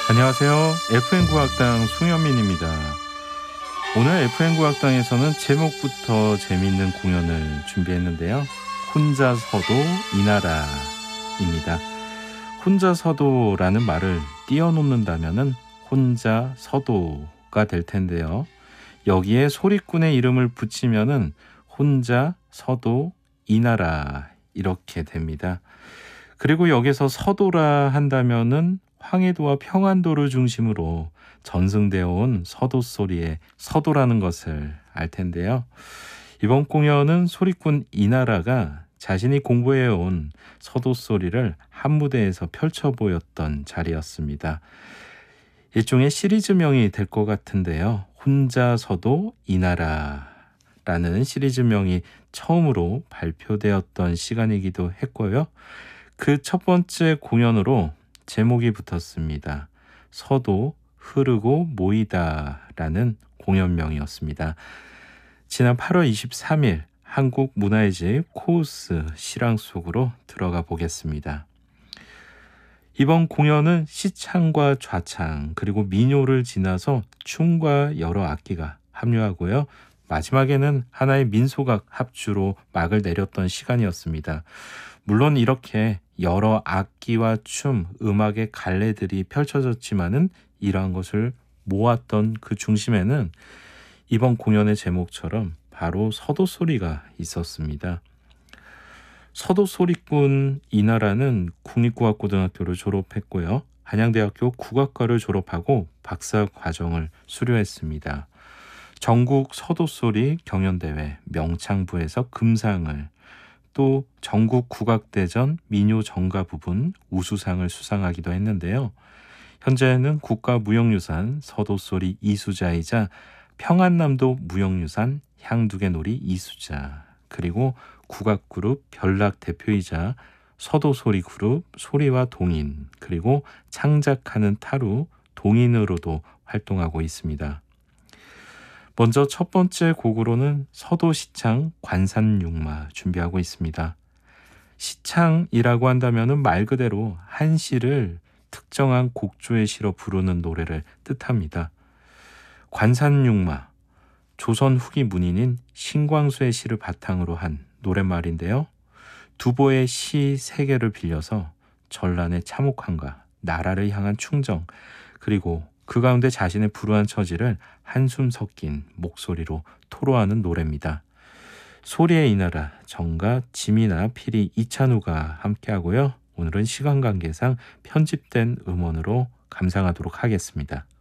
안녕하세요. FM국악당 송현민입니다. 오늘 FM국악당에서는 제목부터 재미있는 공연을 준비했는데요. 혼자서도 이 나라입니다. 혼자서도라는 말을 띄워놓는다면 혼자서도가 될 텐데요. 여기에 소리꾼의 이름을 붙이면 혼자서도 이 나라 이렇게 됩니다. 그리고 여기서 서도라 한다면은 황해도와 평안도를 중심으로 전승되어 온 서도 소리의 서도라는 것을 알 텐데요. 이번 공연은 소리꾼 이나라가 자신이 공부해온 서도 소리를 한 무대에서 펼쳐 보였던 자리였습니다. 일종의 시리즈명이 될 것 같은데요. 혼자서도 이나라라는 시리즈명이 처음으로 발표되었던 시간이기도 했고요. 그 첫 번째 공연으로 제목이 붙었습니다. 서도 흐르고 모이다라는 공연명이었습니다. 지난 8월 23일 한국 문화의 집 코우스 실황 속으로 들어가 보겠습니다. 이번 공연은 시창과 좌창 그리고 민요를 지나서 춤과 여러 악기가 합류하고요. 마지막에는 하나의 민소각 합주로 막을 내렸던 시간이었습니다. 물론 이렇게 여러 악기와 춤, 음악의 갈래들이 펼쳐졌지만은 이러한 것을 모았던 그 중심에는 이번 공연의 제목처럼 바로 서도 소리가 있었습니다. 서도 소리꾼 이나라는 국립국악고등학교를 졸업했고요. 한양대학교 국악과를 졸업하고 박사 과정을 수료했습니다. 전국 서도소리 경연대회 명창부에서 금상을, 또 전국 국악대전 민요 정가 부분 우수상을 수상하기도 했는데요. 현재는 국가무형유산 서도소리 이수자이자 평안남도 무형유산 향두개놀이 이수자, 그리고 국악그룹 별락 대표이자 서도소리 그룹 소리와 동인, 그리고 창작하는 타루 동인으로도 활동하고 있습니다. 먼저 첫 번째 곡으로는 서도시창 관산육마 준비하고 있습니다. 시창이라고 한다면 말 그대로 한 시를 특정한 곡조에 실어 부르는 노래를 뜻합니다. 관산육마, 조선 후기 문인인 신광수의 시를 바탕으로 한 노랫말인데요. 두보의 시 세 개를 빌려서 전란의 참혹함과 나라를 향한 충정, 그리고 그 가운데 자신의 불우한 처지를 한숨 섞인 목소리로 토로하는 노래입니다. 소리의 이나라, 정가, 지미나 피리, 이찬우가 함께하고요. 오늘은 시간 관계상 편집된 음원으로 감상하도록 하겠습니다.